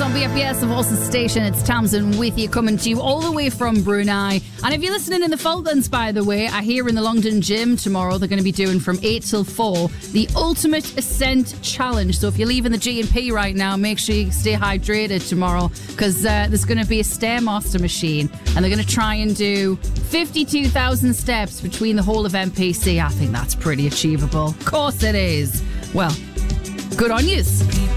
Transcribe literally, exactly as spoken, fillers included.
on B F B S, the Voices Station. It's Tamsin with you, coming to you all the way from Brunei. And if you're listening in the Falklands, by the way, I hear in the Longdon Gym tomorrow they're going to be doing from eight till four the Ultimate Ascent Challenge. So if you're leaving the G and P right now, make sure you stay hydrated tomorrow, because uh, there's going to be a Stairmaster machine and they're going to try and do fifty-two thousand steps between the whole of M P C. I think that's pretty achievable. Of course it is. Well, good on yous.